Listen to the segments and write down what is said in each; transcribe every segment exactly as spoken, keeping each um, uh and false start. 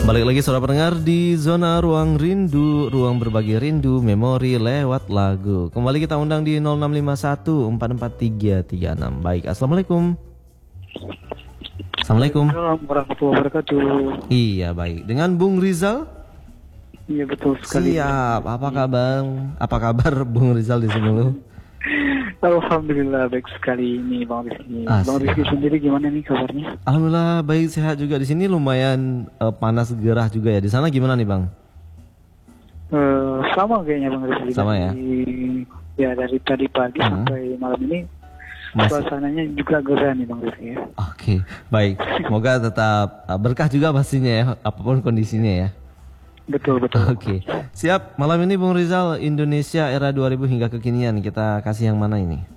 Balik lagi saudara pendengar di Zona Ruang Rindu, ruang berbagi rindu, memori lewat lagu. Kembali kita undang di nol enam lima satu empat empat tiga tiga enam. Baik, Assalamualaikum. Assalamualaikum. Assalamualaikum warahmatullahi wabarakatuh. Iya, baik. Dengan Bung Rizal? Iya, betul sekali. Siap. Apa kabar? Apa kabar Bung Rizal di Semelu? Alhamdulillah baik sekali ini Bang Rizky. Ah, Bang Rizky siap. sendiri gimana nih kabarnya? Alhamdulillah baik, sehat juga di sini, lumayan uh, panas gerah juga ya. Di sana gimana nih, Bang? Uh, sama kayaknya Bang Rizky. Sama ya? Dari, ya dari tadi pagi Hmm. sampai malam ini Masih. suasananya juga gerah nih Bang Rizky ya. Oke, baik. Semoga tetap uh, berkah juga pastinya ya, apapun kondisinya ya. Betul betul. Oke, siap. Malam ini Bung Rizal, Indonesia era dua ribu hingga kekinian, kita kasih yang mana ini?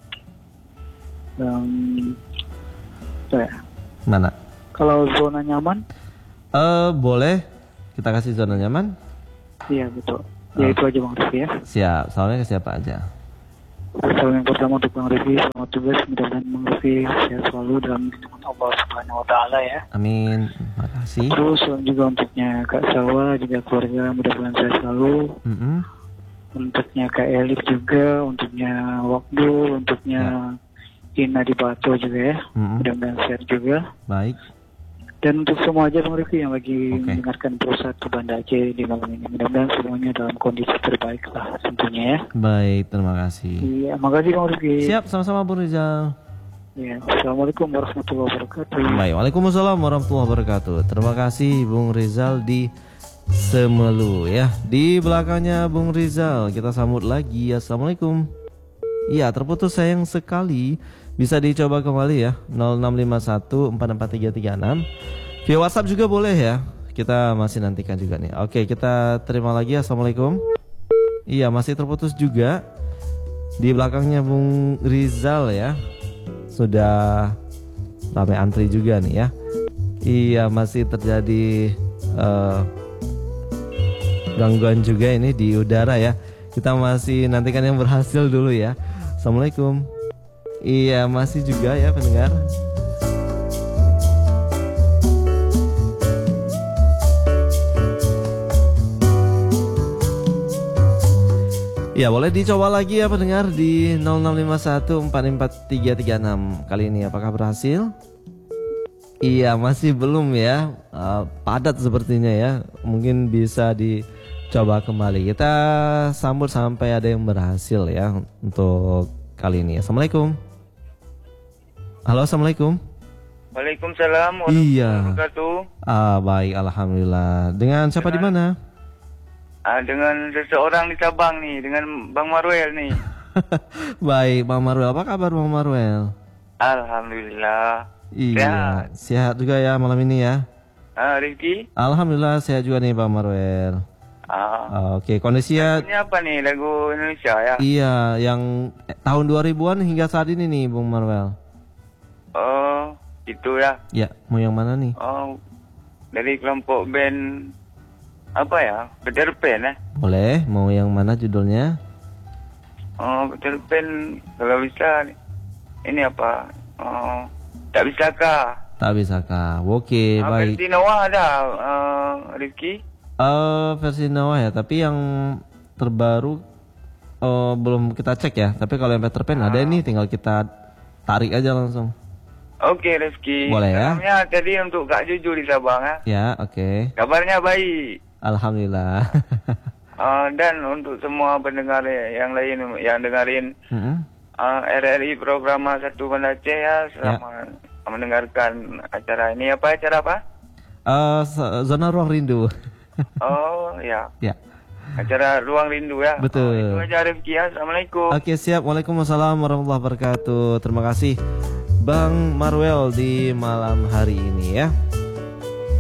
Um, saya. Mana? Kalau zona nyaman? Eh, boleh kita kasih zona nyaman? Iya betul. Ya Oh. itu aja Bang Rizky ya. Siap. Soalnya ke siapa aja? Salam yang pertama untuk Bang Rizky, selamat tugas, mudah-mudahan Bang Rizky sehat selalu dalam lindungan Allah Subhanahu Wa Taala ya. Amin. Makasih. Terus juga untuknya Kak Sawa juga keluarga mudah-mudahan sehat selalu. Mm-mm. Untuknya Kak Elik juga, untuknya Wakdu, untuknya Ina di Bato juga ya. Mm-mm. Mudah-mudahan sehat juga. Baik. Dan untuk semua aja Bang Rizky yang lagi Oke. mendengarkan perusahaan Banda Aceh di malam ini, mudah-mudahan semuanya dalam kondisi terbaik lah tentunya ya. Baik, terima kasih. Iya, makasih Bang Rizky. Siap, sama-sama Bung Rizal. Ya, Assalamualaikum warahmatullahi wabarakatuh. Baik, waalaikumsalam warahmatullahi wabarakatuh. Terima kasih Bung Rizal di Semelu ya. Di belakangnya Bung Rizal, kita sambut lagi. Assalamualaikum. Iya, terputus sayang sekali. Bisa dicoba kembali ya, nol enam lima satu empat empat tiga tiga enam. Via WhatsApp juga boleh ya. Kita masih nantikan juga nih. Oke, kita terima lagi. Assalamualaikum. Iya, masih terputus juga. Di belakangnya Bung Rizal ya. Sudah ramai antri juga nih ya. Iya, masih terjadi uh, gangguan juga ini di udara ya. Kita masih nantikan yang berhasil dulu ya. Assalamualaikum. Iya, masih juga ya pendengar. Ya, boleh dicoba lagi ya pendengar di nol enam lima satu empat empat tiga tiga enam. Kali ini apakah berhasil? Iya, masih belum ya. Uh, padat sepertinya ya. Mungkin bisa dicoba kembali. Kita sambut sampai ada yang berhasil ya untuk kali ini. Assalamualaikum. Halo, assalamualaikum. Waalaikumsalam Iya. warahmatullahi wabarakatuh. Ah, baik, alhamdulillah. Dengan siapa di mana? Ah, dengan seseorang di Sabang nih, dengan Bang Marwel nih. Baik, Bang Marwel. Apa kabar Bang Marwel? Alhamdulillah. Iya, sehat juga ya malam ini ya. Ah, Rizky? Alhamdulillah sehat juga nih Bang Marwel. Ah. Oke, kondisinya Ini apa nih, lagu Indonesia ya? iya, yang eh, tahun dua ribuan hingga saat ini nih Bung Marwel. Oh, itu ya. Ya, mau yang mana nih? Oh, dari kelompok band apa ya? Peter Pan ya? Boleh, mau yang mana judulnya? Oh, Peter Pan kalau bisa ini apa? Oh, tak bisakah? Tak bisakah? Oke, Ah, baik. versi Noah ada, uh, Rizky? Eh, versi Noah ya, tapi yang terbaru eh, belum kita cek ya. Tapi kalau yang Peter Pan ada nih, tinggal kita tarik aja langsung. Oke Rizky. Boleh ya? Salamnya tadi untuk Kak Juju di Sabang ya. Ya, oke. Kabarnya baik. Alhamdulillah. Uh, dan untuk semua pendengar yang lain yang dengerin Mm-mm. uh, R R I program satu Banda Aceh ya, selamat mendengarkan acara ini. Apa acara apa? Eh, Zona Ruang Rindu. Oh ya, Ya. acara Ruang Rindu ya. Betul. Oh, itu aja Rizky ya. Assalamualaikum. Oke, siap. Waalaikumsalam warahmatullahi wabarakatuh. Terima kasih Bang Marwel di malam hari ini ya.